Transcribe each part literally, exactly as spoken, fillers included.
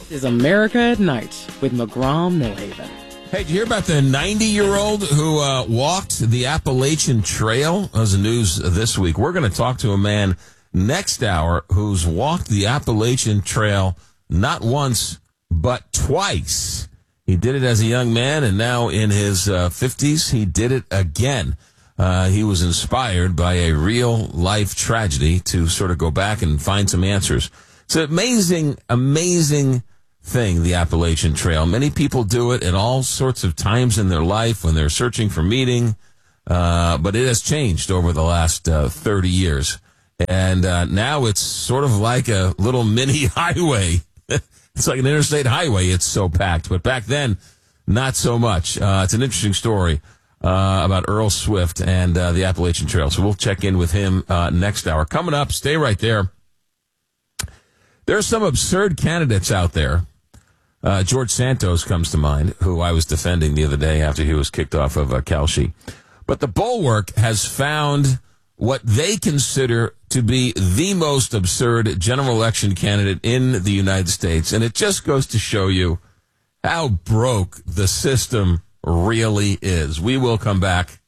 Is America at Night with McGraw-Millhaven. Hey, did you hear about the ninety-year-old who uh, walked the Appalachian Trail? That was the news this week. We're going to talk to a man next hour who's walked the Appalachian Trail not once, but twice. He did it as a young man, and now in his uh, fifties, he did it again. Uh, he was inspired by a real-life tragedy to sort of go back and find some answers. It's an amazing, amazing thing, the Appalachian Trail. Many people do it at all sorts of times in their life when they're searching for meaning, uh, but it has changed over the last uh, thirty years. And uh, now it's sort of like a little mini highway. It's like an interstate highway. It's so packed. But back then, not so much. Uh, it's an interesting story uh, about Earl Swift and uh, the Appalachian Trail. So we'll check in with him uh, next hour. Coming up, stay right there. There are some absurd candidates out there. Uh, George Santos comes to mind, who I was defending the other day after he was kicked off of uh, Calshi. But the Bulwark has found what they consider to be the most absurd general election candidate in the United States. And it just goes to show you how broke the system really is. We will come back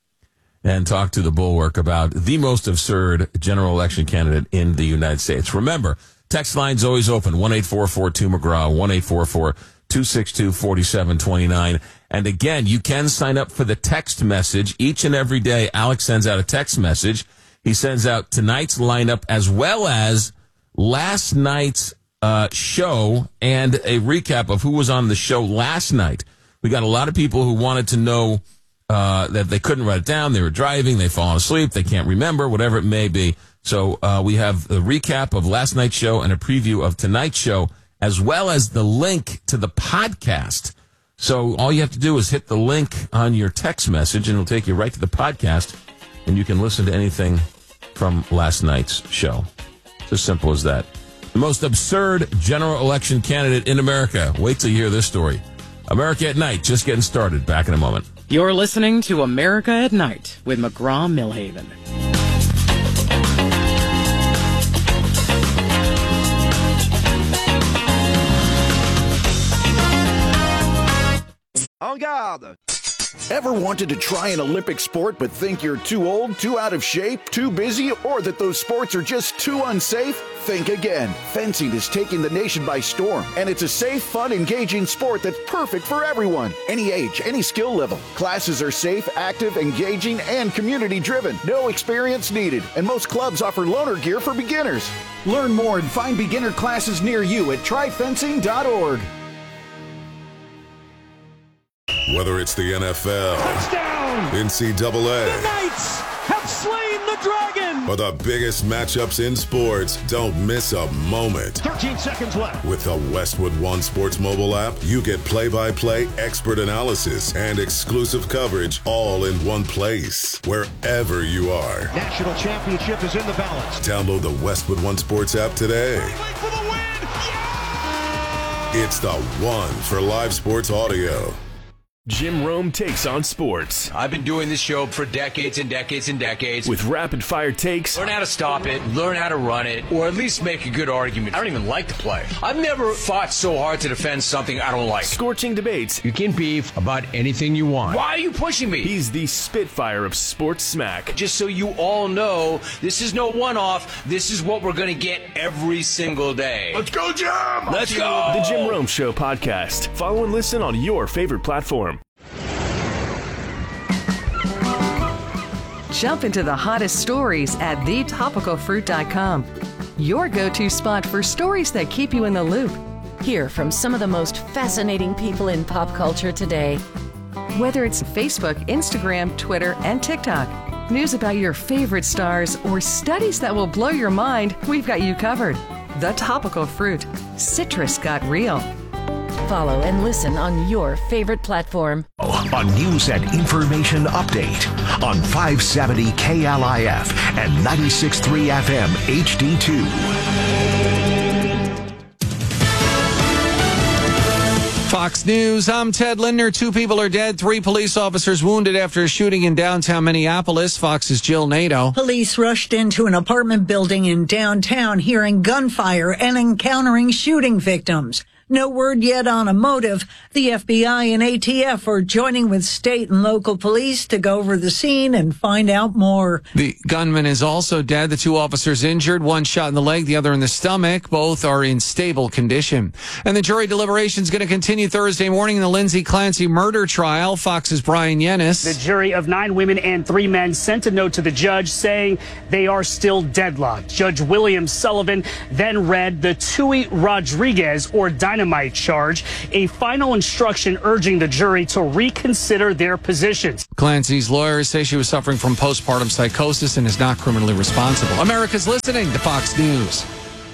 and talk to the Bulwark about the most absurd general election candidate in the United States. Remember, text line's always open, one eight four four two McGraw, one eight four four two six two four seven two nine. And again, you can sign up for the text message. Each and every day, Alex sends out a text message. He sends out tonight's lineup as well as last night's uh, show and a recap of who was on the show last night. We got a lot of people who wanted to know uh, that they couldn't write it down. They were driving. They've fallen asleep. They can't remember, whatever it may be. So uh, we have a recap of last night's show and a preview of tonight's show, as well as the link to the podcast. So all you have to do is hit the link on your text message, and it'll take you right to the podcast, and you can listen to anything from last night's show. It's as simple as that. The most absurd general election candidate in America. Wait till you hear this story. America at Night, just getting started. Back in a moment. You're listening to America at Night with McGraw-Millhaven. En garde! Ever wanted to try an Olympic sport but think you're too old, too out of shape, too busy, or that those sports are just too unsafe? Think again. Fencing is taking the nation by storm, and it's a safe, fun, engaging sport that's perfect for everyone. Any age, any skill level. Classes are safe, active, engaging, and community-driven. No experience needed, and most clubs offer loaner gear for beginners. Learn more and find beginner classes near you at try fencing dot org. Whether it's the N F L, touchdown, N C double A, the Knights have slain the dragon, or the biggest matchups in sports, don't miss a moment. thirteen seconds left. With the Westwood One Sports mobile app, you get play-by-play expert analysis and exclusive coverage all in one place, wherever you are. National championship is in the balance. Download the Westwood One Sports app today. For the win. Yeah! It's the one for live sports audio. Jim Rome takes on sports. I've been doing this show for decades and decades and decades. With rapid-fire takes. Learn how to stop it, learn how to run it, or at least make a good argument. I don't even like to play. I've never fought so hard to defend something I don't like. Scorching debates. You can beef about anything you want. Why are you pushing me? He's the Spitfire of sports smack. Just so you all know, this is no one-off. This is what we're going to get every single day. Let's go, Jim! Let's go! The Jim Rome Show podcast. Follow and listen on your favorite platform. Jump into the hottest stories at the topical fruit dot com. Your go-to spot for stories that keep you in the loop. Hear from some of the most fascinating people in pop culture today. Whether it's Facebook, Instagram, Twitter, and TikTok, news about your favorite stars, or studies that will blow your mind, we've got you covered. The Topical Fruit. Citrus got real. Follow and listen on your favorite platform. A news and information update on five seventy K L I F and ninety-six point three F M H D two. Fox News, I'm Ted Lindner. Two people are dead, three police officers wounded after a shooting in downtown Minneapolis. Fox's Jill Nato. Police rushed into an apartment building in downtown, hearing gunfire and encountering shooting victims. No word yet on a motive. The F B I and A T F are joining with state and local police to go over the scene and find out more. The gunman is also dead. The two officers injured, one shot in the leg, the other in the stomach. Both are in stable condition. And the jury deliberation is going to continue Thursday morning in the Lindsay Clancy murder trial. Fox's Brian Yennis. The jury of nine women and three men sent a note to the judge saying they are still deadlocked. Judge William Sullivan then read the Tui Rodriguez or dynamite charge, a final instruction urging the jury to reconsider their positions. Clancy's lawyers say she was suffering from postpartum psychosis and is not criminally responsible. America's listening to Fox News.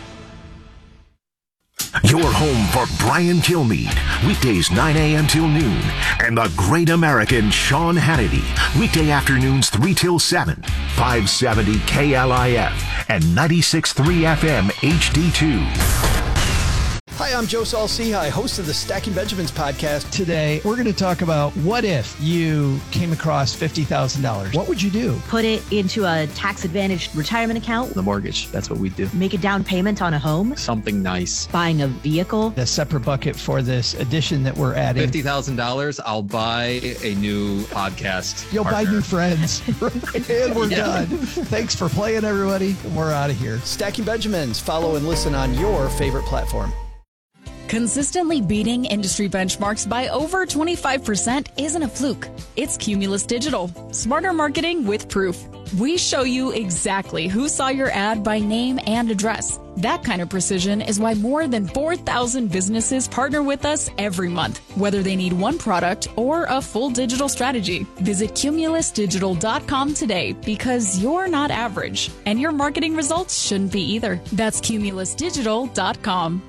Your home for Brian Kilmeade, weekdays nine a.m. till noon, and the great American Sean Hannity, weekday afternoons three till seven, five seventy K L I F and ninety-six point three F M H D two. Hi, I'm Joe Saul-Sehy, host of the Stacking Benjamins podcast. Today, we're going to talk about what if you came across fifty thousand dollars. What would you do? Put it into a tax-advantaged retirement account. The mortgage, that's what we do. Make a down payment on a home. Something nice. Buying a vehicle. A separate bucket for this addition that we're adding. fifty thousand dollars, I'll buy a new podcast You'll partner. buy new friends. And we're yeah. done. Thanks for playing, everybody. We're out of here. Stacking Benjamins. Follow and listen on your favorite platform. Consistently beating industry benchmarks by over twenty-five percent isn't a fluke. It's Cumulus Digital. Smarter marketing with proof. We show you exactly who saw your ad by name and address. That kind of precision is why more than four thousand businesses partner with us every month, whether they need one product or a full digital strategy. Visit cumulus digital dot com today because you're not average, and your marketing results shouldn't be either. That's cumulus digital dot com.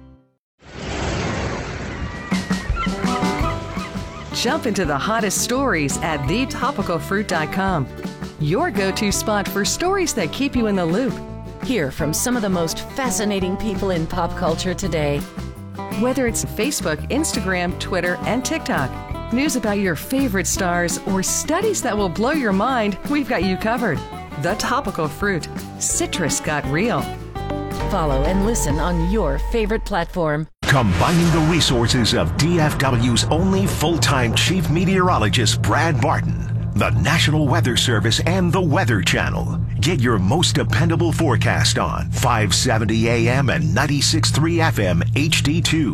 Jump into the hottest stories at the topical fruit dot com. Your go-to spot for stories that keep you in the loop. Hear from some of the most fascinating people in pop culture today. Whether it's Facebook, Instagram, Twitter, and TikTok, news about your favorite stars, or studies that will blow your mind, we've got you covered. The Topical Fruit. Citrus got real. Follow and listen on your favorite platform. Combining the resources of D F W's only full-time chief meteorologist, Brad Barton, the National Weather Service, and the Weather Channel. Get your most dependable forecast on five seventy A M and ninety-six point three F M H D two.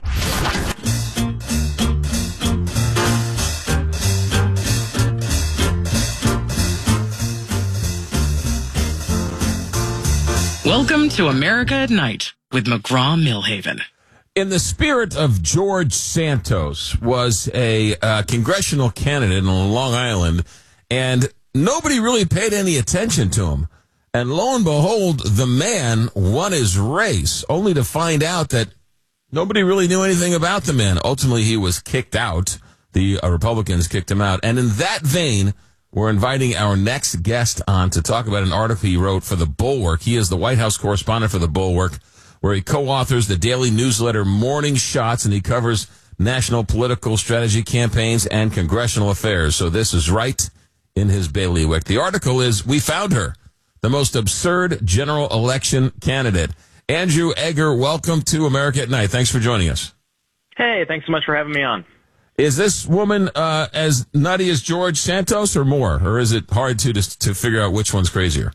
Welcome to America at Night with McGraw-Milhaven. In the spirit of George Santos was a uh, congressional candidate on Long Island, and nobody really paid any attention to him. And lo and behold, the man won his race, only to find out that nobody really knew anything about the man. Ultimately, he was kicked out. The uh, Republicans kicked him out. And in that vein, we're inviting our next guest on to talk about an article he wrote for The Bulwark. He is the White House correspondent for The Bulwark, where he co-authors the daily newsletter Morning Shots, and he covers national political strategy campaigns and congressional affairs. So this is right in his bailiwick. The article is We Found Her, the most absurd general election candidate. Andrew Egger, welcome to America at Night. Thanks for joining us. Hey, thanks so much for having me on. Is this woman uh, as nutty as George Santos or more? Or is it hard to to, to figure out which one's crazier?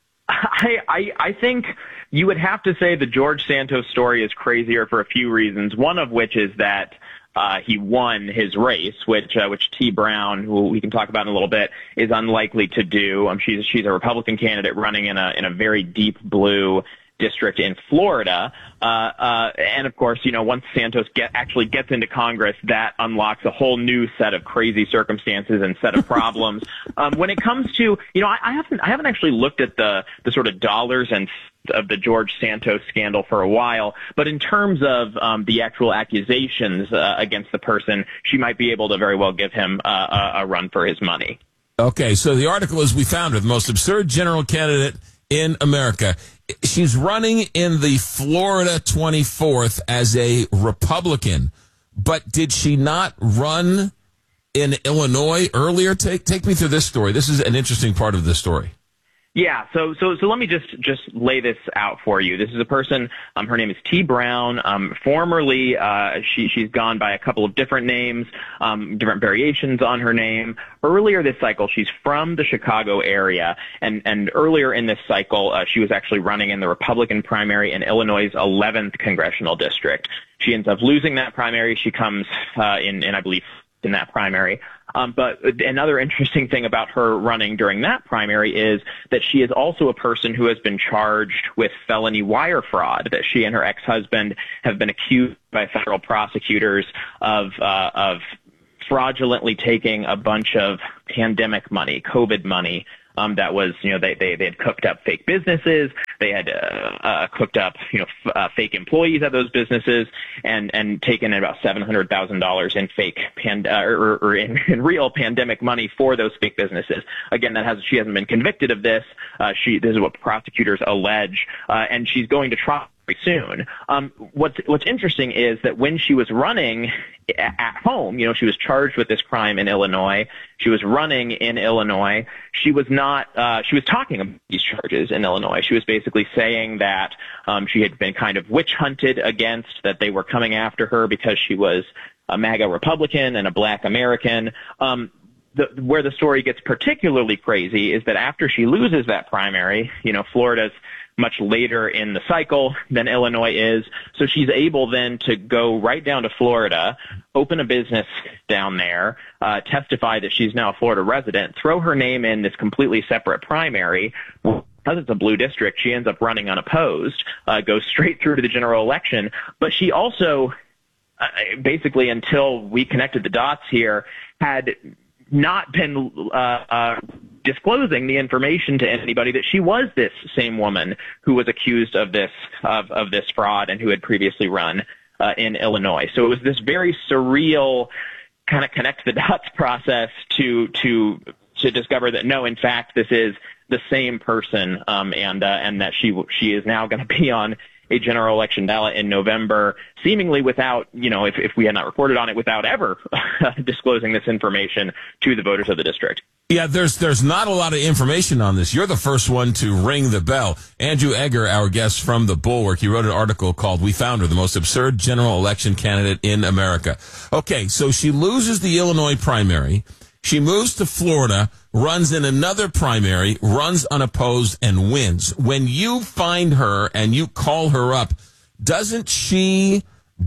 I, I, I think you would have to say the George Santos story is crazier for a few reasons, one of which is that uh, he won his race, which uh, which T. Brown, who we can talk about in a little bit, is unlikely to do. Um, she's she's a Republican candidate running in a in a very deep blue district in Florida. Uh, uh, and of course, you know, once Santos get, actually gets into Congress, that unlocks a whole new set of crazy circumstances and set of problems. um, when it comes to, you know, I, I haven't, I haven't actually looked at the, the sort of dollars and of the George Santos scandal for a while, but in terms of um, the actual accusations uh, against the person, she might be able to very well give him uh, a, a run for his money. Okay, so the article is We Found Her, the most absurd general candidate in America. She's running in the Florida twenty-fourth as a Republican, but did she not run in Illinois earlier? Take take me through this story. This is an interesting part of the story. Yeah, so so so let me just just lay this out for you. This is a person. Um, her name is T. Brown. Um, formerly, uh, she she's gone by a couple of different names, um, different variations on her name. Earlier this cycle, she's from the Chicago area, and and earlier in this cycle, uh, she was actually running in the Republican primary in Illinois' eleventh congressional district. She ends up losing that primary. She comes uh, in, in I believe, in that primary. Um, but another interesting thing about her running during that primary is that she is also a person who has been charged with felony wire fraud, that she and her ex-husband have been accused by federal prosecutors of uh, of fraudulently taking a bunch of pandemic money, COVID money, Um, that was, you know, they, they, they had cooked up fake businesses. They had, uh, uh, cooked up, you know, f- uh, fake employees at those businesses and, and taken about seven hundred thousand dollars in fake pand, uh, or, or in, in real pandemic money for those fake businesses. Again, that has, she hasn't been convicted of this. Uh, she, this is what prosecutors allege, uh, and she's going to trial very soon. Um, what's, what's interesting is that when she was running at home, you know, she was charged with this crime in Illinois. She was running in Illinois. She was not, uh, she was talking about these charges in Illinois. She was basically saying that, um, she had been kind of witch hunted against, that they were coming after her because she was a MAGA Republican and a black American. Um, The, where the story gets particularly crazy is that after she loses that primary, you know, Florida's much later in the cycle than Illinois is, so she's able then to go right down to Florida, open a business down there, uh, testify that she's now a Florida resident, throw her name in this completely separate primary. Because it's a blue district, she ends up running unopposed, uh, goes straight through to the general election. But she also, uh, basically until we connected the dots here, had not been uh, uh, disclosing the information to anybody that she was this same woman who was accused of this of, of this fraud and who had previously run uh, in Illinois. So it was this very surreal kind of connect the dots process to to to discover that no, in fact, this is the same person, um, and uh, and that she she is now going to be on a general election ballot in November, seemingly without, you know, if, if we had not reported on it, without ever disclosing this information to the voters of the district. Yeah, there's there's not a lot of information on this. You're the first one to ring the bell. Andrew Egger, our guest from the Bulwark, he wrote an article called "We Found Her, the Most Absurd General Election Candidate in America." Okay, so she loses the Illinois primary. She moves to Florida, runs in another primary, runs unopposed, and wins. When you find her and you call her up, doesn't she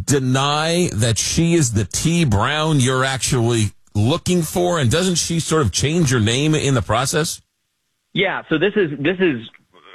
deny that she is the T. Brown you're actually looking for? And doesn't she sort of change her name in the process? Yeah, so this is, this is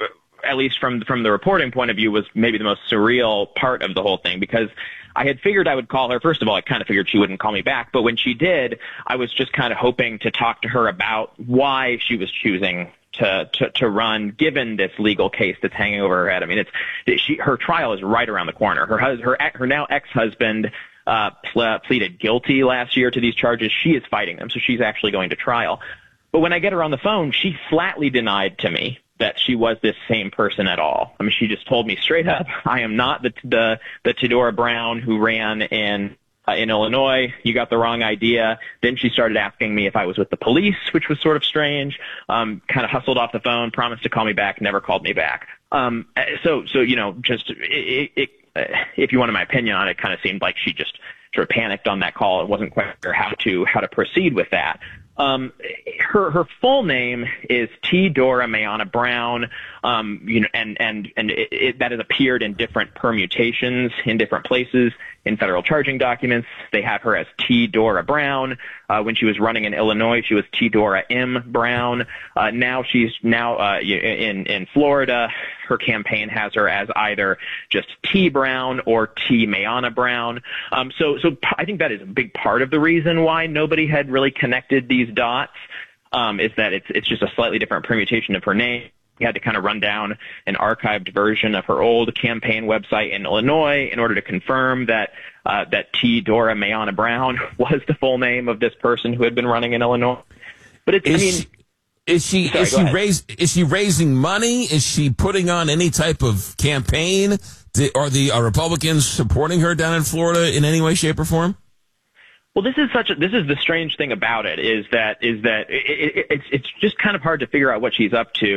at least from, from the reporting point of view, was maybe the most surreal part of the whole thing, because I had figured I would call her. First of all, I kind of figured she wouldn't call me back. But when she did, I was just kind of hoping to talk to her about why she was choosing to, to, to run, given this legal case that's hanging over her head. I mean, it's, she, her trial is right around the corner. Her, hus- her, her now ex-husband, uh, ple- pleaded guilty last year to these charges. She is fighting them. So she's actually going to trial. But when I get her on the phone, she flatly denied to me that she was this same person at all. I mean, she just told me straight up, I am not the the, the Tidora Brown who ran in uh, in Illinois. You got the wrong idea. Then she started asking me if I was with the police, which was sort of strange. Um, kind of hustled off the phone, promised to call me back, never called me back. Um, so, so you know, just it, it, it, if you wanted my opinion on it, it kind of seemed like she just sort of panicked on that call. It wasn't quite clear how to how to proceed with that. Um, her, her full name is T. Dora Mayana Brown, um, you know, and, and, and it, it, that has appeared in different permutations in different places in federal charging documents. They have her as T. Dora Brown. Uh, when she was running in Illinois, she was T. Dora M. Brown. Uh, now she's now, uh, in, in Florida. Her campaign has her as either just T. Brown or T. Mayana Brown. Um, so, so I think that is a big part of the reason why nobody had really connected these dots, um, is that it's, it's just a slightly different permutation of her name. We had to kind of run down an archived version of her old campaign website in Illinois in order to confirm that uh, that T. Dora Mayana Brown was the full name of this person who had been running in Illinois. But it's, is I mean, she, is she sorry, is she raise, is she raising money? Is she putting on any type of campaign? Are the are Republicans supporting her down in Florida in any way, shape, or form? Well, this is such a, this is the strange thing about it is that is that it, it, it's it's just kind of hard to figure out what she's up to,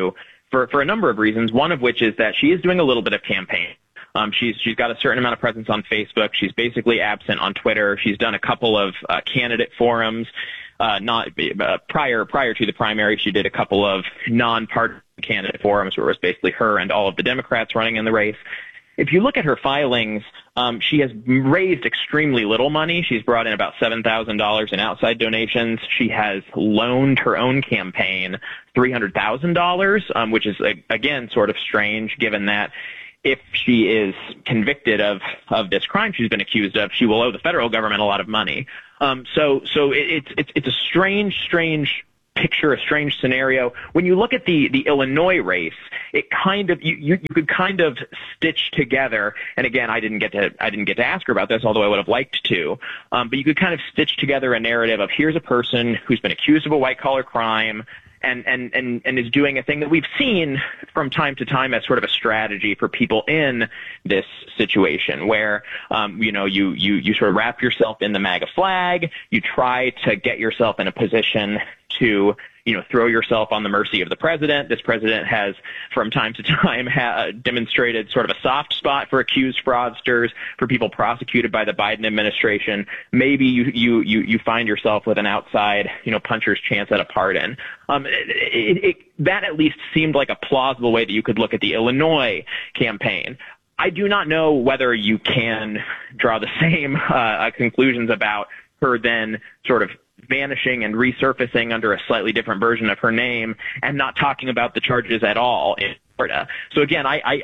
for, for a number of reasons, one of which is that she is doing a little bit of campaign. Um, she's she's got a certain amount of presence on Facebook. She's basically absent on Twitter. She's done a couple of uh, candidate forums. Uh, not uh, prior prior to the primary, she did a couple of non-partisan candidate forums where it was basically her and all of the Democrats running in the race. If you look at her filings, um, she has raised extremely little money. She's brought in about seven thousand dollars in outside donations. She has loaned her own campaign three hundred thousand dollars, um, which is, again, sort of strange given that if she is convicted of, of this crime she's been accused of, she will owe the federal government a lot of money. Um, so so it, it's it's a strange, strange picture, a strange scenario. When you look at the, the Illinois race, it kind of you, you, you could kind of stitch together. And again, I didn't get to I didn't get to ask her about this, although I would have liked to. Um, but you could kind of stitch together a narrative of here's a person who's been accused of a white collar crime. And, and, and, and is doing a thing that we've seen from time to time as sort of a strategy for people in this situation where, um, you know, you, you, you sort of wrap yourself in the MAGA flag, you try to get yourself in a position to, you know, throw yourself on the mercy of the president. This president has, from time to time, ha- demonstrated sort of a soft spot for accused fraudsters, for people prosecuted by the Biden administration. Maybe you, you, you, you find yourself with an outside, you know, puncher's chance at a pardon. Um, it, it, it, that at least seemed like a plausible way that you could look at the Illinois campaign. I do not know whether you can draw the same uh, conclusions about her then sort of vanishing and resurfacing under a slightly different version of her name and not talking about the charges at all in Florida. So again, I I,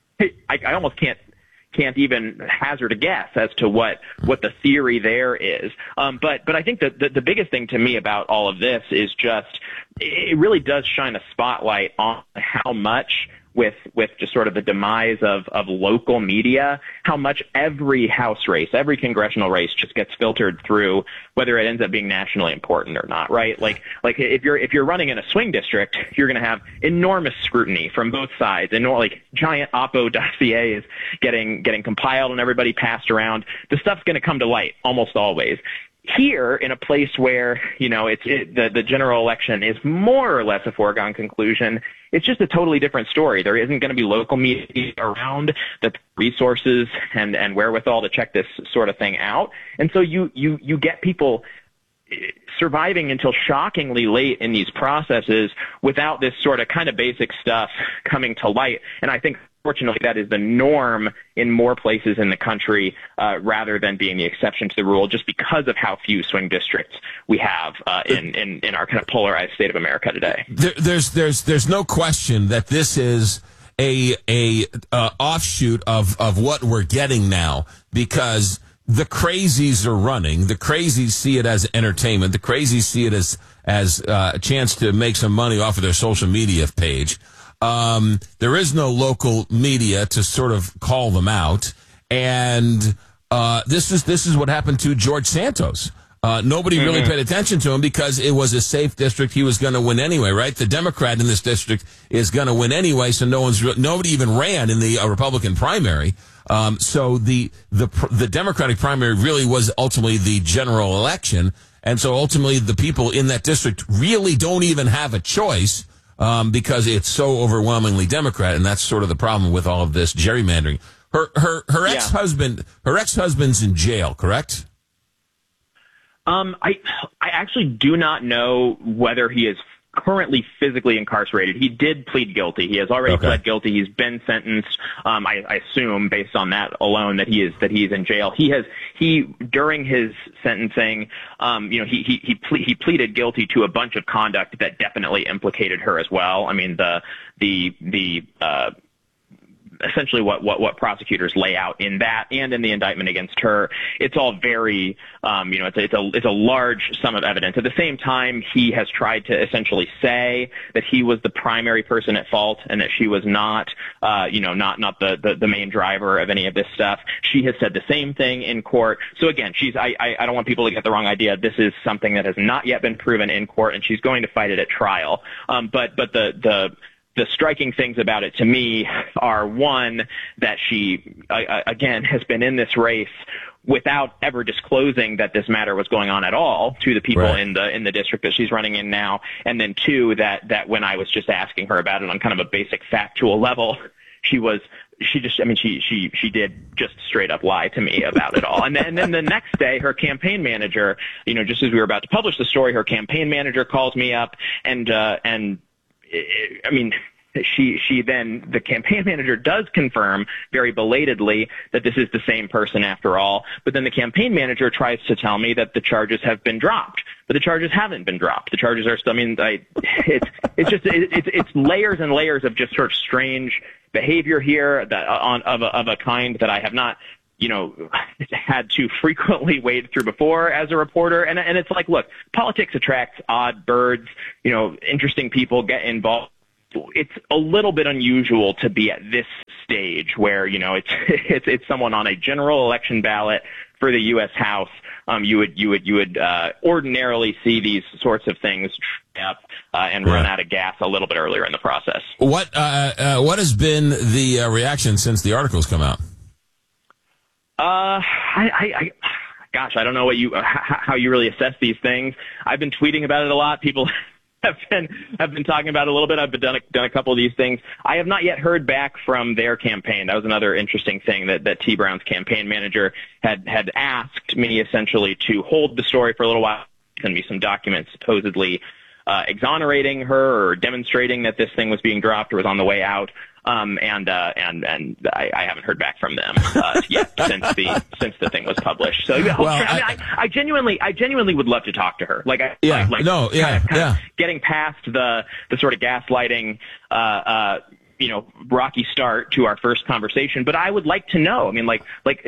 I, I almost can't can't even hazard a guess as to what, what the theory there is. Um, but but I think that the, the biggest thing to me about all of this is just it really does shine a spotlight on how much with with just sort of the demise of, of local media, how much every House race, every congressional race just gets filtered through, whether it ends up being nationally important or not, right? Like like if you're if you're running in a swing district, you're going to have enormous scrutiny from both sides, and like giant oppo dossiers getting getting compiled and everybody passed around. The stuff's going to come to light almost always. Here, in a place where, you know, it's it, the, the general election is more or less a foregone conclusion, it's just a totally different story. There isn't going to be local media around, the resources and, and wherewithal to check this sort of thing out. And so you, you, you get people surviving until shockingly late in these processes without this sort of kind of basic stuff coming to light. And I think, fortunately, that is the norm in more places in the country uh, rather than being the exception to the rule, just because of how few swing districts we have uh, in, in, in our kind of polarized state of America today. There, there's there's there's no question that this is a a uh, offshoot of of what we're getting now, because the crazies are running. The crazies see it as entertainment. The crazies see it as as uh, a chance to make some money off of their social media page. Um, there is no local media to sort of call them out. And uh, this is this is what happened to George Santos. Uh, nobody mm-hmm. really paid attention to him because it was a safe district. He was going to win anyway, right? The Democrat in this district is going to win anyway, so no one's re- nobody even ran in the uh, Republican primary. Um, so the the the Democratic primary really was ultimately the general election, and so ultimately the people in that district really don't even have a choice. Um, because it's so overwhelmingly Democrat, and that's sort of the problem with all of this gerrymandering. Her her her yeah. ex-husband her ex-husband's in jail, correct? Um, I I actually do not know whether he is currently physically incarcerated. He did plead guilty. He has already okay. pled guilty. He's been sentenced. Um, I, I assume based on that alone that he is that he is in jail. He has he during his sentencing, um, you know, he he he, ple- he pleaded guilty to a bunch of conduct that definitely implicated her as well. I mean, the the the uh, essentially what, what, what prosecutors lay out in that and in the indictment against her. It's all very, um, you know, it's a, it's a, it's a large sum of evidence. At the same time, he has tried to essentially say that he was the primary person at fault and that she was not, uh, you know, not, not the, the, the main driver of any of this stuff. She has said the same thing in court. So again, she's, I, I, I don't want people to get the wrong idea. This is something that has not yet been proven in court, and she's going to fight it at trial. Um, but, but the, the, the striking things about it to me are, one, that she, uh, again, has been in this race without ever disclosing that this matter was going on at all to the people Right. in the in the district that she's running in now. And then, two, that, that when I was just asking her about it on kind of a basic factual level, she was she just I mean she she she did just straight up lie to me about it all. And then, and then the next day, her campaign manager, you know, just as we were about to publish the story, her campaign manager calls me up and uh, and it, I mean. She she then the campaign manager does confirm very belatedly that this is the same person after all, but then the campaign manager tries to tell me that the charges have been dropped, but the charges haven't been dropped. The charges are still. I mean, I, it's it's just it, it's it's layers and layers of just sort of strange behavior here that on of a, of a kind that I have not, you know, had to frequently wade through before as a reporter. And and it's like, look, politics attracts odd birds. You know, interesting people get involved. It's a little bit unusual to be at this stage where, you know, it's it's it's someone on a general election ballot for the U S House. Um, you would you would you would uh, ordinarily see these sorts of things up uh, and run out of gas a little bit earlier in the process. What uh, uh, what has been the uh, reaction since the articles come out? Uh, I, I, I gosh, I don't know what you how, how you really assess these things. I've been tweeting about it a lot. People have been have been talking about it a little bit. I've been done a, done a couple of these things. I have not yet heard back from their campaign. That was another interesting thing that that T. Brown's campaign manager had had asked me essentially to hold the story for a little while, send me some documents supposedly uh, exonerating her or demonstrating that this thing was being dropped or was on the way out. Um, and, uh, and, and I, I haven't heard back from them, uh, yet since the, since the thing was published. So, well, I, I, mean, I, I genuinely, I genuinely would love to talk to her. Like, I, yeah, like, no, yeah, kind of, kind yeah. of getting past the, the sort of gaslighting, uh, uh, you know, rocky start to our first conversation. But I would like to know, I mean, like, like,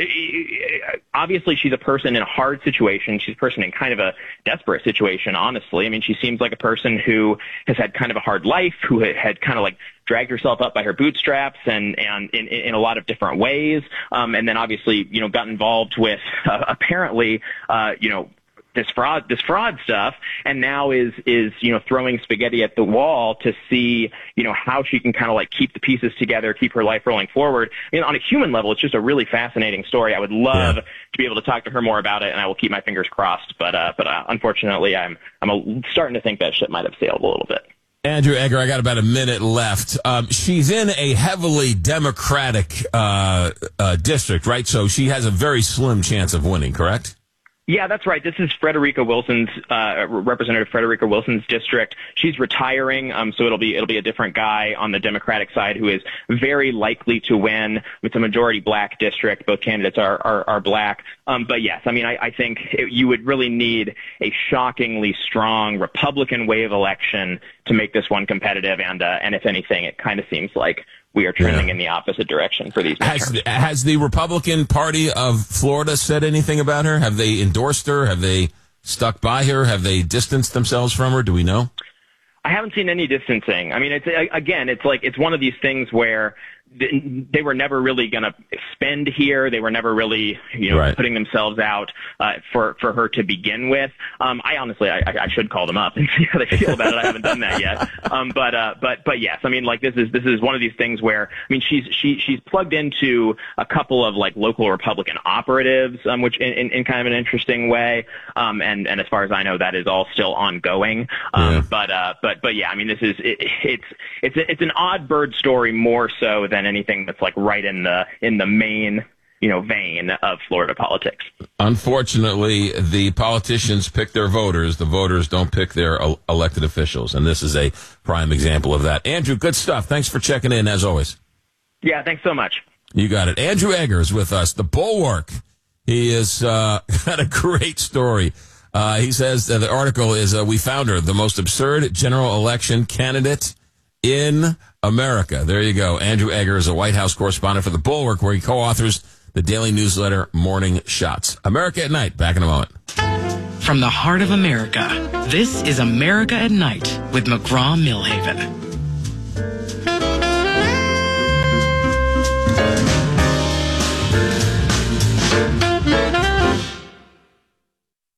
obviously she's a person in a hard situation. She's a person in kind of a desperate situation, honestly. I mean, she seems like a person who has had kind of a hard life, who had, had kind of like dragged herself up by her bootstraps and, and in, in a lot of different ways. Um, and then obviously, you know, got involved with, uh, apparently, uh, you know, this fraud, this fraud stuff, and now is, is, you know, throwing spaghetti at the wall to see, you know, how she can kind of like keep the pieces together, keep her life rolling forward. I mean, on a human level, it's just a really fascinating story. I would love yeah. to be able to talk to her more about it, and I will keep my fingers crossed. But, uh, but uh, unfortunately, I'm, I'm a, starting to think that ship might have sailed a little bit. Andrew Egger, I got about a minute left. Um, she's in a heavily Democratic uh, uh, district, right? So she has a very slim chance of winning, correct? Yeah, that's right. This is Frederica Wilson's, uh, Representative Frederica Wilson's district. She's retiring, um, so it'll be, it'll be a different guy on the Democratic side who is very likely to win. It's a majority black district. Both candidates are, are, are black. Um, but yes, I mean, I, I think it, you would really need a shockingly strong Republican wave election to make this one competitive. And, uh, and if anything, it kind of seems like we are trending yeah. in the opposite direction for these midterms. Has the, has the Republican Party of Florida said anything about her? Have they endorsed her? Have they stuck by her? Have they distanced themselves from her? Do we know? I haven't seen any distancing. I mean, it's again, it's like it's one of these things where they were never really going to spend here. They were never really, you know, right. putting themselves out uh, for for her to begin with. Um, I honestly, I, I should call them up and see how they feel about it. I haven't done that yet. Um, but uh, but but yes, I mean, like this is this is one of these things where I mean, she's she she's plugged into a couple of like local Republican operatives, um, which in, in, in kind of an interesting way. Um, and and as far as I know, that is all still ongoing. Um, yeah. But uh, but but yeah, I mean, this is it, it's it's it's an odd bird story more so than anything that's like right in the in the main, you know, vein of Florida politics. Unfortunately, the politicians pick their voters. The voters don't pick their elected officials. And this is a prime example of that. Andrew, good stuff. Thanks for checking in, as always. Yeah, thanks so much. You got it. Andrew Egger is with us. The Bulwark. He has uh, got a great story. Uh, he says that the article is, uh, we found her, the most absurd general election candidate in America. There you go. Andrew Egger is a White House correspondent for The Bulwark, where he co-authors the daily newsletter Morning Shots. America at Night. Back in a moment. From the heart of America, this is America at Night with McGraw-Milhaven.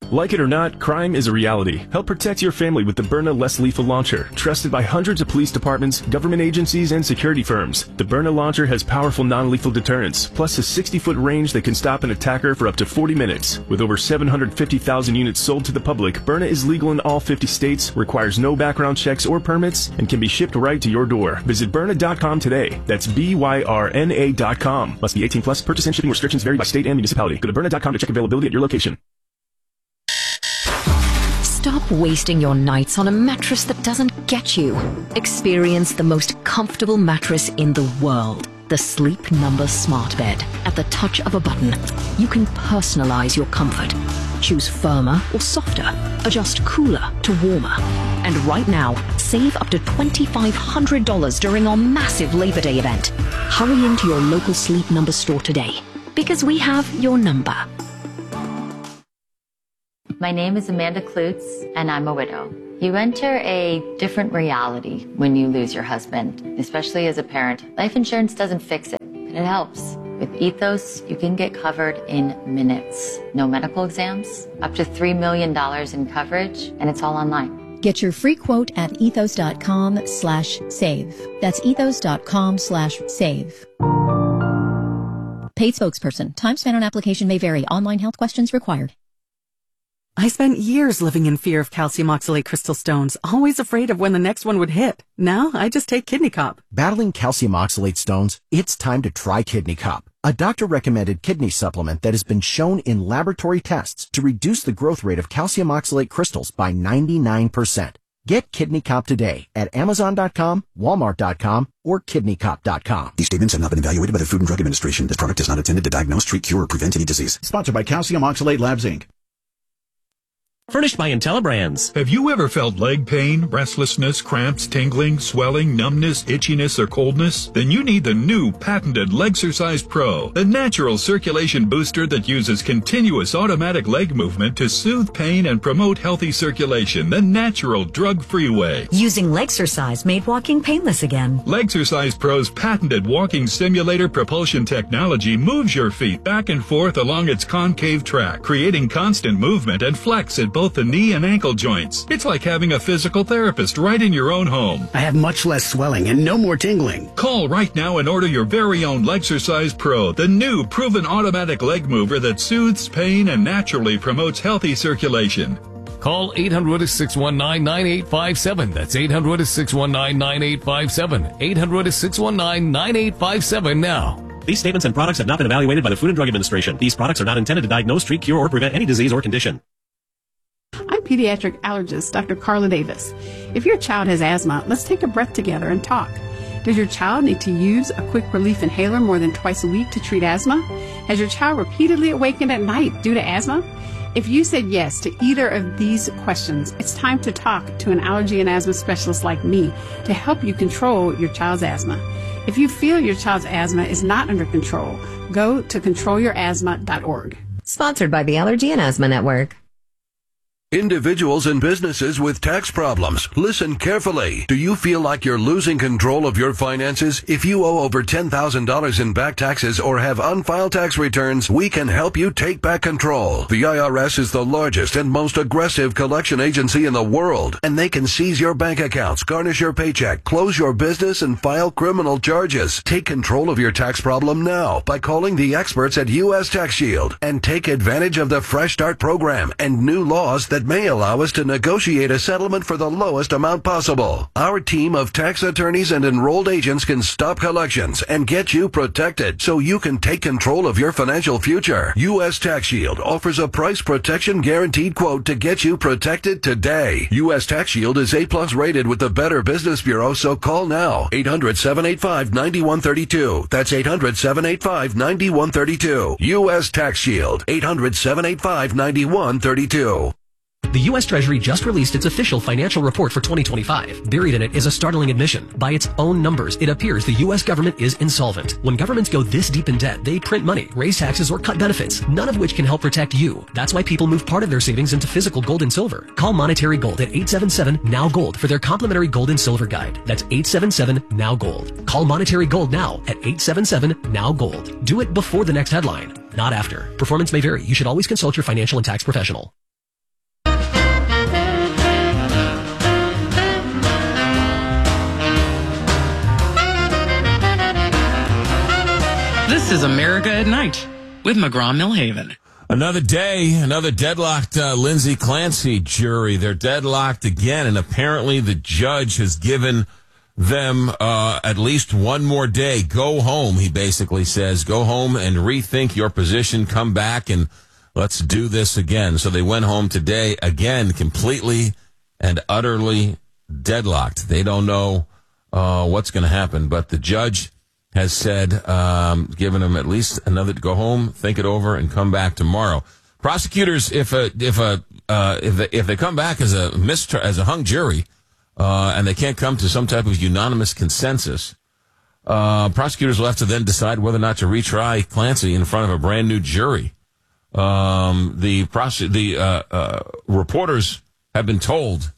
Like it or not, crime is a reality. Help protect your family with the Byrna Less Lethal Launcher, trusted by hundreds of police departments, government agencies, and security firms. The Byrna launcher has powerful non-lethal deterrence, plus a sixty-foot range that can stop an attacker for up to forty minutes. With over seven hundred fifty thousand units sold to the public, Byrna is legal in all fifty states, requires no background checks or permits, and can be shipped right to your door. Visit Byrna dot com today. That's B Y R N A dot com. Must be eighteen plus. Purchase and shipping restrictions vary by state and municipality. Go to Byrna dot com to check availability at your location. Stop wasting your nights on a mattress that doesn't get you. Experience the most comfortable mattress in the world. The Sleep Number Smart Bed. At the touch of a button, you can personalize your comfort. Choose firmer or softer. Adjust cooler to warmer. And right now, save up to twenty-five hundred dollars during our massive Labor Day event. Hurry into your local Sleep Number store today, because we have your number. My name is Amanda Klutz, and I'm a widow. You enter a different reality when you lose your husband, especially as a parent. Life insurance doesn't fix it, but it helps. With Ethos, you can get covered in minutes. No medical exams, up to three million dollars in coverage, and it's all online. Get your free quote at ethos.com slash save. That's ethos.com slash save. Paid spokesperson. Time spent on application may vary. Online health questions required. I spent years living in fear of calcium oxalate crystal stones, always afraid of when the next one would hit. Now I just take Kidney Cop. Battling calcium oxalate stones? It's time to try Kidney Cop, a doctor-recommended kidney supplement that has been shown in laboratory tests to reduce the growth rate of calcium oxalate crystals by ninety-nine percent. Get Kidney Cop today at amazon dot com, walmart dot com, or kidney cop dot com. These statements have not been evaluated by the Food and Drug Administration. This product is not intended to diagnose, treat, cure, or prevent any disease. Sponsored by Calcium Oxalate Labs, Incorporated. Furnished by IntelliBrands. Have you ever felt leg pain, restlessness, cramps, tingling, swelling, numbness, itchiness, or coldness? Then you need the new patented Legsercise Pro, the natural circulation booster that uses continuous automatic leg movement to soothe pain and promote healthy circulation the natural drug-free way. Using Legsercise made walking painless again. Legsercise Pro's patented walking simulator propulsion technology moves your feet back and forth along its concave track, creating constant movement and flex at both the knee and ankle joints. It's like having a physical therapist right in your own home. I have much less swelling and no more tingling. Call right now and order your very own Legsercise Pro, the new proven automatic leg mover that soothes pain and naturally promotes healthy circulation. Call eight hundred, six one nine, nine eight five seven. That's eight hundred, six one nine, nine eight five seven. eight hundred, six one nine, nine eight five seven now. These statements and products have not been evaluated by the Food and Drug Administration. These products are not intended to diagnose, treat, cure, or prevent any disease or condition. I'm pediatric allergist Doctor Carla Davis. If your child has asthma, let's take a breath together and talk. Does your child need to use a quick relief inhaler more than twice a week to treat asthma? Has your child repeatedly awakened at night due to asthma? If you said yes to either of these questions, it's time to talk to an allergy and asthma specialist like me to help you control your child's asthma. If you feel your child's asthma is not under control, go to control your asthma dot org. Sponsored by the Allergy and Asthma Network. Individuals and businesses with tax problems, listen carefully. Do you feel like you're losing control of your finances? If you owe over ten thousand dollars in back taxes or have unfiled tax returns, we can help you take back control. The I R S is the largest and most aggressive collection agency in the world, and they can seize your bank accounts, garnish your paycheck, close your business, and file criminal charges. Take control of your tax problem now by calling the experts at U S Tax Shield and take advantage of the Fresh Start program and new laws that that may allow us to negotiate a settlement for the lowest amount possible. Our team of tax attorneys and enrolled agents can stop collections and get you protected so you can take control of your financial future. U S Tax Shield offers a price protection guaranteed quote to get you protected today. U S Tax Shield is A plus rated with the Better Business Bureau, so call now. eight hundred, seven eight five, nine one three two. That's eight hundred, seven eight five, nine one three two. U S Tax Shield. eight hundred, seven eight five, nine one three two. The U S Treasury just released its official financial report for twenty twenty-five. Buried in it is a startling admission. By its own numbers, it appears the U S government is insolvent. When governments go this deep in debt, they print money, raise taxes, or cut benefits, none of which can help protect you. That's why people move part of their savings into physical gold and silver. Call Monetary Gold at eight seven seven, N O W, GOLD for their complimentary gold and silver guide. That's eight seven seven, N O W, GOLD. Call Monetary Gold now at eight seven seven, N O W, GOLD. Do it before the next headline, not after. Performance may vary. You should always consult your financial and tax professional. This is America at Night with McGraw-Millhaven. Another day, another deadlocked uh, Lindsay Clancy jury. They're deadlocked again, and apparently the judge has given them uh, at least one more day. Go home, he basically says. Go home and rethink your position. Come back and let's do this again. So they went home today, again, completely and utterly deadlocked. They don't know uh, what's going to happen, but the judge has said, um, giving them at least another, go home, think it over, and come back tomorrow. Prosecutors, if a, if a, uh, if they, if they come back as a mistri- as a hung jury, uh, and they can't come to some type of unanimous consensus, uh, prosecutors will have to then decide whether or not to retry Clancy in front of a brand new jury. Um, the prosec- the, uh, uh, reporters have been told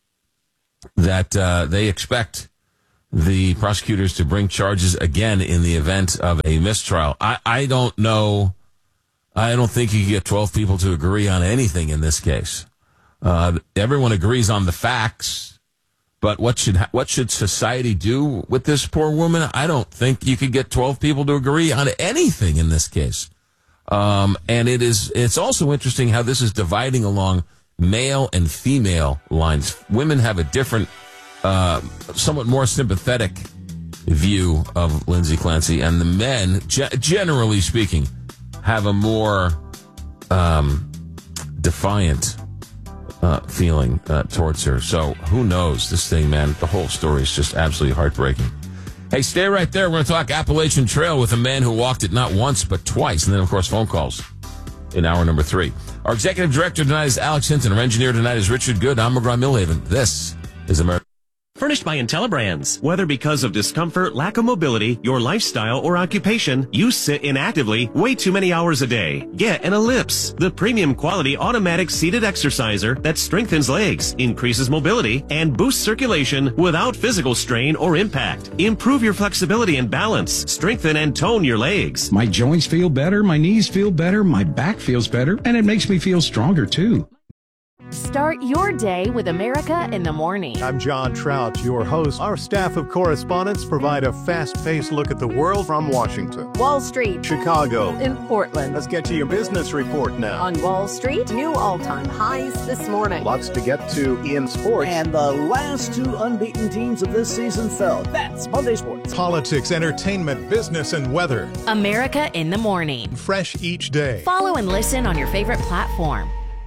that, uh, they expect the prosecutors to bring charges again in the event of a mistrial. I, I don't know. I don't think you can get twelve people to agree on anything in this case. Uh, everyone agrees on the facts, but what should what should society do with this poor woman? I don't think you could get twelve people to agree on anything in this case. Um, and it is it's also interesting how this is dividing along male and female lines. Women have a different, Uh, somewhat more sympathetic view of Lindsay Clancy, and the men, ge- generally speaking, have a more um, defiant uh, feeling uh, towards her. So who knows? This thing, man, the whole story is just absolutely heartbreaking. Hey, stay right there. We're going to talk Appalachian Trail with a man who walked it not once, but twice. And then, of course, phone calls in hour number three. Our executive director tonight is Alex Hinton. Our engineer tonight is Richard Good. I'm McGraw-Millhaven. This is America. Furnished by IntelliBrands. Whether because of discomfort, lack of mobility, your lifestyle, or occupation, you sit inactively way too many hours a day. Get an Ellipse, the premium quality automatic seated exerciser that strengthens legs, increases mobility, and boosts circulation without physical strain or impact. Improve your flexibility and balance. Strengthen and tone your legs. My joints feel better, my knees feel better, my back feels better, and it makes me feel stronger too. Start your day with America in the Morning. I'm John Trout, your host. Our staff of correspondents provide a fast-paced look at the world from Washington, Wall Street, Chicago, in Portland. Let's get to your business report now. On Wall Street, new all-time highs this morning. Lots to get to in sports. And the last two unbeaten teams of this season fell. That's Monday Sports. Politics, entertainment, business, and weather. America in the Morning. Fresh each day. Follow and listen on your favorite platform.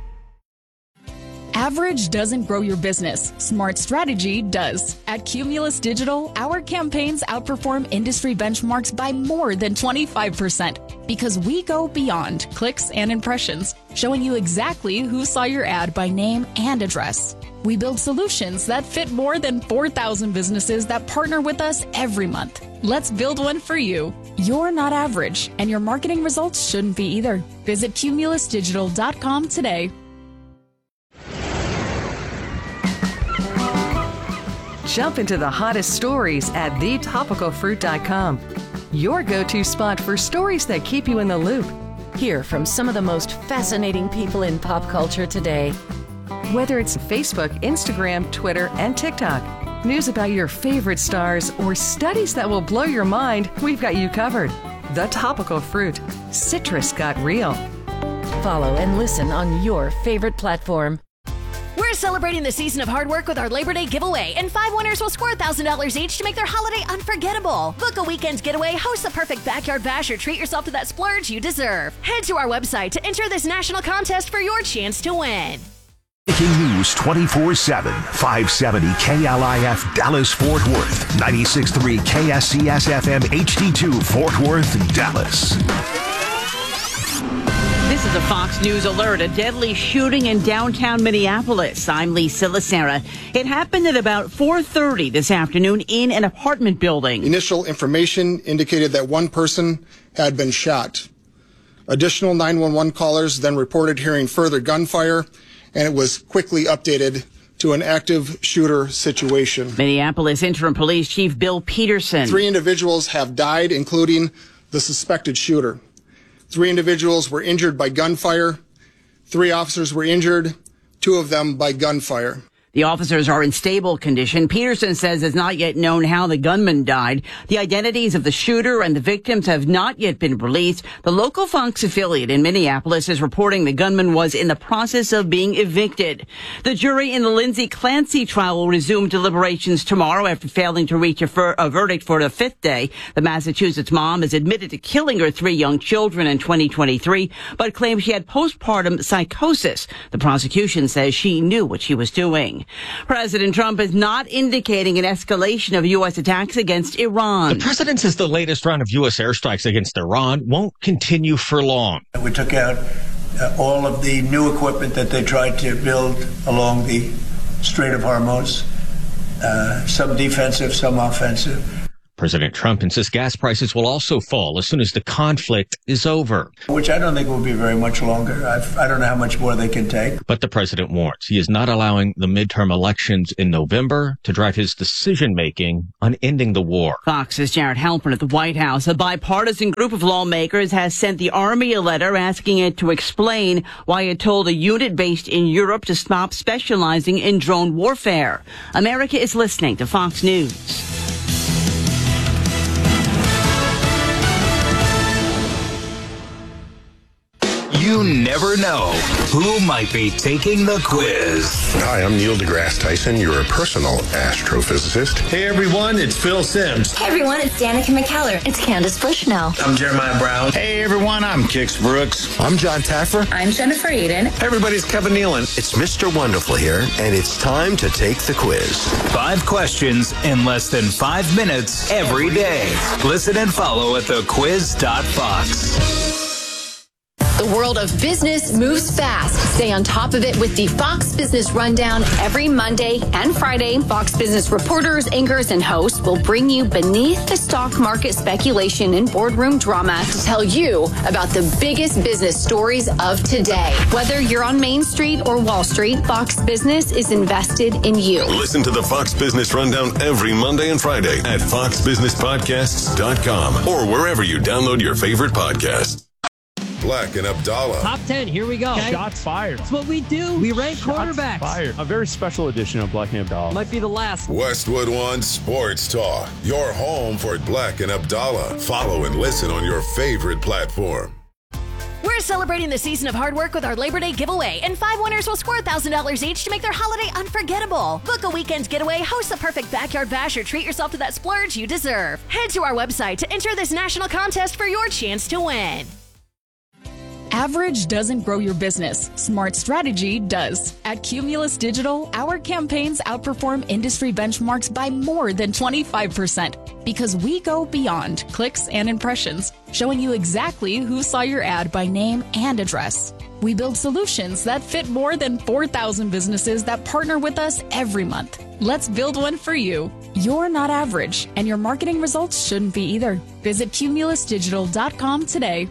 Average doesn't grow your business. Smart strategy does. At Cumulus Digital, our campaigns outperform industry benchmarks by more than twenty-five percent because we go beyond clicks and impressions, showing you exactly who saw your ad by name and address. We build solutions that fit more than four thousand businesses that partner with us every month. Let's build one for you. You're not average, and your marketing results shouldn't be either. Visit cumulus digital dot com today. Jump into the hottest stories at the topical fruit dot com. Your go-to spot for stories that keep you in the loop. Hear from some of the most fascinating people in pop culture today. Whether it's Facebook, Instagram, Twitter, and TikTok, news about your favorite stars, or studies that will blow your mind, we've got you covered. The Topical Fruit. Citrus got real. Follow and listen on your favorite platform. We're celebrating the season of hard work with our Labor Day giveaway, and five winners will score one thousand dollars each to make their holiday unforgettable. Book a weekend getaway, host the perfect backyard bash, or treat yourself to that splurge you deserve. Head to our website to enter this national contest for your chance to win. Breaking news twenty-four seven, five seventy K L I F Dallas Fort Worth, ninety-six point three K S C S F M H D two Fort Worth, Dallas. This is a Fox News alert, a deadly shooting in downtown Minneapolis. I'm Lisa Lacera. It happened at about four thirty this afternoon in an apartment building. Initial information indicated that one person had been shot. Additional nine one one callers then reported hearing further gunfire, and it was quickly updated to an active shooter situation. Minneapolis Interim Police Chief Bill Peterson. Three individuals have died, including the suspected shooter. Three individuals were injured by gunfire. Three officers were injured, two of them by gunfire. The officers are in stable condition. Peterson says it's not yet known how the gunman died. The identities of the shooter and the victims have not yet been released. The local Fox affiliate in Minneapolis is reporting the gunman was in the process of being evicted. The jury in the Lindsay Clancy trial will resume deliberations tomorrow after failing to reach a, fir- a verdict for the fifth day. The Massachusetts mom has admitted to killing her three young children in twenty twenty-three, but claims she had postpartum psychosis. The prosecution says she knew what she was doing. President Trump is not indicating an escalation of U S attacks against Iran. The president says the latest round of U S airstrikes against Iran won't continue for long. We took out uh, all of the new equipment that they tried to build along the Strait of Hormuz, uh, some defensive, some offensive. President Trump insists gas prices will also fall as soon as the conflict is over. Which I don't think will be very much longer. I've, I don't know how much more they can take. But the president warns he is not allowing the midterm elections in November to drive his decision-making on ending the war. Fox's Jared Halpern at the White House. A bipartisan group of lawmakers has sent the Army a letter asking it to explain why it told a unit based in Europe to stop specializing in drone warfare. America is listening to Fox News. You never know who might be taking the quiz. Hi, I'm Neil deGrasse Tyson, your personal astrophysicist. Hey everyone, it's Phil Simms. Hey everyone, it's Danica McKellar. It's Candace Bushnell. I'm Jeremiah Brown. Hey everyone, I'm Kix Brooks. I'm John Taffer. I'm Jennifer Aiden. Hey everybody, it's Kevin Nealon. It's Mister Wonderful here, and it's time to take the quiz. Five questions in less than five minutes every day. Listen and follow at the quiz dot fox. The world of business moves fast. Stay on top of it with the Fox Business Rundown every Monday and Friday. Fox Business reporters, anchors, and hosts will bring you beneath the stock market speculation and boardroom drama to tell you about the biggest business stories of today. Whether you're on Main Street or Wall Street, Fox Business is invested in you. Listen to the Fox Business Rundown every Monday and Friday at fox business podcasts dot com or wherever you download your favorite podcasts. Black and Abdallah. Top ten, here we go. Okay. Shots fired. That's what we do. We rank Shots quarterbacks. Fired. A very special edition of Black and Abdallah. Might be the last. Westwood One Sports Talk. Your home for Black and Abdallah. Follow and listen on your favorite platform. We're celebrating the season of hard work with our Labor Day giveaway, and five winners will score one thousand dollars each to make their holiday unforgettable. Book a weekend getaway, host the perfect backyard bash, or treat yourself to that splurge you deserve. Head to our website to enter this national contest for your chance to win. Average doesn't grow your business. Smart strategy does. At Cumulus Digital, our campaigns outperform industry benchmarks by more than twenty-five percent because we go beyond clicks and impressions, showing you exactly who saw your ad by name and address. We build solutions that fit more than four thousand businesses that partner with us every month. Let's build one for you. You're not average, and your marketing results shouldn't be either. Visit cumulus digital dot com today.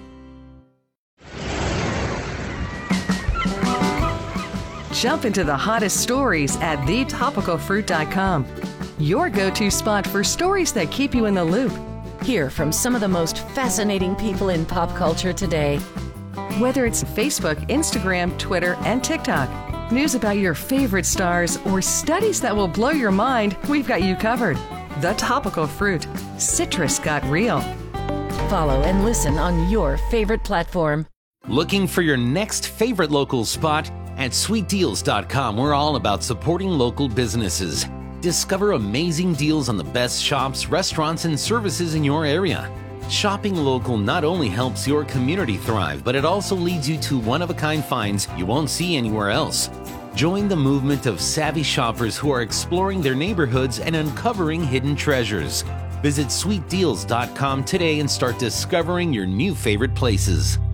Jump into the hottest stories at the topical fruit dot com. Your go-to spot for stories that keep you in the loop. Hear from some of the most fascinating people in pop culture today. Whether it's Facebook, Instagram, Twitter, and TikTok, news about your favorite stars, or studies that will blow your mind, we've got you covered. The Topical Fruit. Citrus got real. Follow and listen on your favorite platform. Looking for your next favorite local spot? At sweet deals dot com, we're all about supporting local businesses. Discover amazing deals on the best shops, restaurants, and services in your area. Shopping local not only helps your community thrive, but it also leads you to one-of-a-kind finds you won't see anywhere else. Join the movement of savvy shoppers who are exploring their neighborhoods and uncovering hidden treasures. Visit sweet deals dot com today and start discovering your new favorite places.